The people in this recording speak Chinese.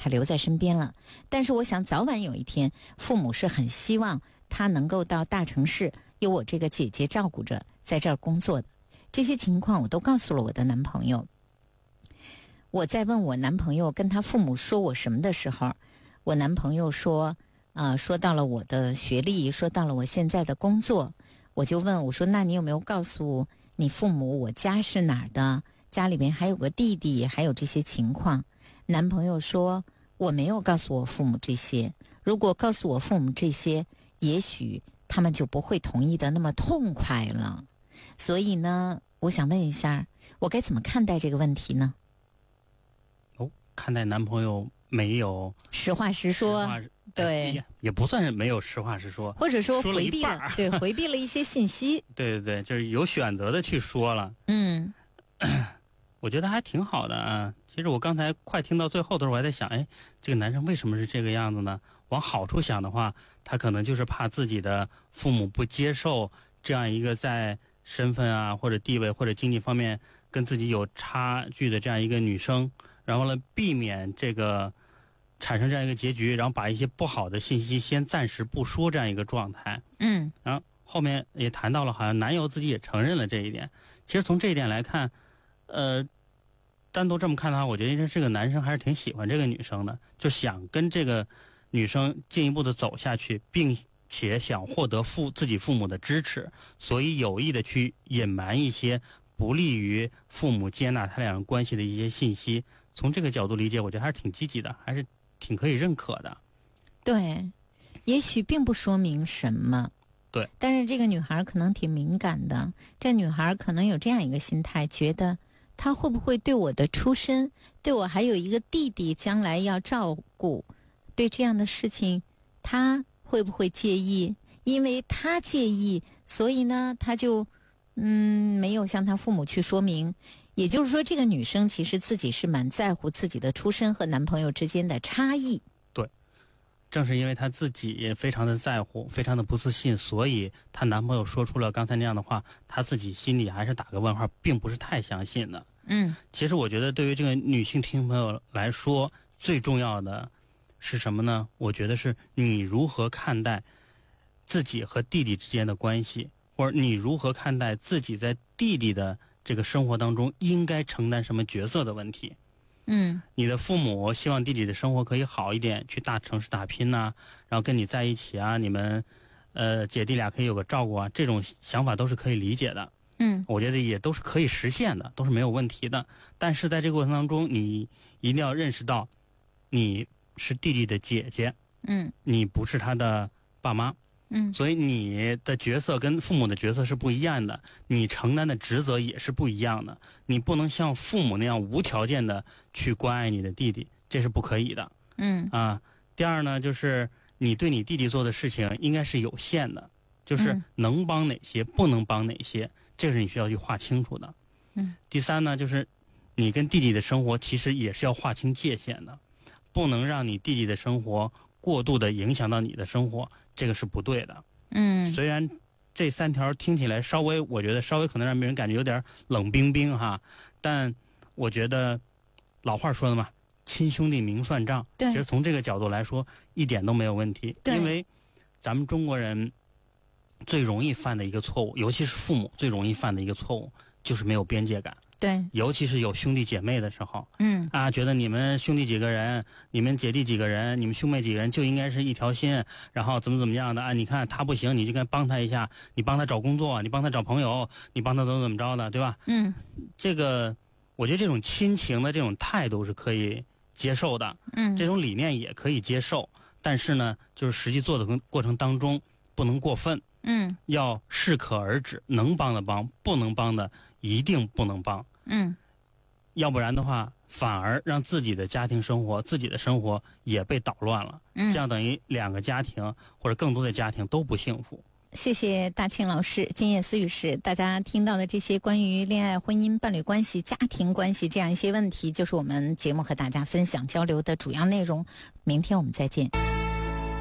他留在身边了。但是我想早晚有一天，父母是很希望他能够到大城市，有我这个姐姐照顾着，在这儿工作的。这些情况我都告诉了我的男朋友。我在问我男朋友跟他父母说我什么的时候，我男朋友说说到了我的学历，说到了我现在的工作。我就问我说，那你有没有告诉你父母我家是哪儿的，家里面还有个弟弟，还有这些情况？男朋友说我没有告诉我父母这些，如果告诉我父母这些，也许他们就不会同意的那么痛快了。所以呢，我想问一下，我该怎么看待这个问题呢？ 看待男朋友没有实话实说，对， 也不算是没有实话实说， 或者说回避了， 对，回避了一些信息。 对对对，就是有选择的去说了。我觉得还挺好的啊。其实我刚才快听到最后的时候，我还在想，这个男生为什么是这个样子呢？往好处想的话，他可能就是怕自己的父母不接受这样一个在身份啊或者地位或者经济方面跟自己有差距的这样一个女生，然后呢避免这个产生这样一个结局，然后把一些不好的信息先暂时不说这样一个状态。然后后面也谈到了，好像男友自己也承认了这一点。其实从这一点来看，单独这么看的话，我觉得这个男生还是挺喜欢这个女生的，就想跟这个女生进一步的走下去，并且想获得自己父母的支持，所以有意的去隐瞒一些不利于父母接纳他两人关系的一些信息。从这个角度理解，我觉得还是挺积极的，还是挺可以认可的。 对，也许并不说明什么。 对， 但是这个女孩可能挺敏感的，这女孩可能有这样一个心态，觉得她会不会对我的出身，对我还有一个弟弟将来要照顾，对这样的事情她会不会介意？因为她介意，所以呢她就没有向她父母去说明。也就是说，这个女生其实自己是蛮在乎自己的出身和男朋友之间的差异。 对，正是因为她自己也非常的在乎，非常的不自信，所以她男朋友说出了刚才那样的话，她自己心里还是打个问号，并不是太相信的。其实我觉得对于这个女性听众朋友来说，最重要的是什么呢？我觉得是你如何看待自己和弟弟之间的关系，或者你如何看待自己在弟弟的这个生活当中应该承担什么角色的问题。你的父母希望弟弟的生活可以好一点，去大城市打拼呐，然后跟你在一起啊，你们姐弟俩可以有个照顾啊，这种想法都是可以理解的。我觉得也都是可以实现的，都是没有问题的。但是在这个过程当中，你一定要认识到，你是弟弟的姐姐，你不是他的爸妈。所以你的角色跟父母的角色是不一样的，你承担的职责也是不一样的。你不能像父母那样无条件的去关爱你的弟弟，这是不可以的。第二呢，就是你对你弟弟做的事情应该是有限的，就是能帮哪些，不能帮哪些，这是你需要去划清楚的。第三呢，就是你跟弟弟的生活其实也是要划清界限的，不能让你弟弟的生活过度的影响到你的生活，这个是不对的。虽然这3条听起来我觉得稍微可能让别人感觉有点冷冰冰哈，但我觉得老话说的嘛，亲兄弟明算账，其实从这个角度来说一点都没有问题。因为咱们中国人最容易犯的一个错误，尤其是父母最容易犯的一个错误，就是没有边界感。 对， 尤其是有兄弟姐妹的时候，觉得你们兄弟几个人，你们姐弟几个人，你们兄妹几个人就应该是一条心，然后怎么样的啊？你看他不行，你就该帮他一下，你帮他找工作，你帮他找朋友，你帮他怎么着的，对吧？这个我觉得这种亲情的这种态度是可以接受的，这种理念也可以接受，但是呢，就是实际做的过程当中不能过分，要适可而止，能帮的帮，不能帮的一定不能帮。要不然的话，反而让自己的家庭生活、自己的生活也被捣乱了。这样等于2个家庭或者更多的家庭都不幸福。 谢谢大庆老师，今夜思语室大家听到的这些关于恋爱、婚姻、伴侣关系、家庭关系这样一些问题，就是我们节目和大家分享交流的主要内容。明天我们再见。